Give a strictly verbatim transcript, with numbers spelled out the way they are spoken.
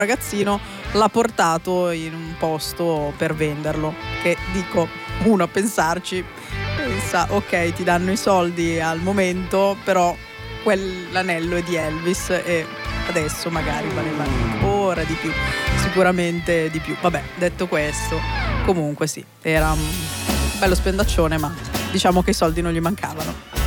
ragazzino l'ha portato in un posto per venderlo, che dico, uno a pensarci pensa ok, ti danno i soldi al momento, però quell'anello è di Elvis e adesso magari valeva ancora di più, sicuramente di più. Vabbè, detto questo, comunque sì, era un bello spendaccione, ma diciamo che i soldi non gli mancavano.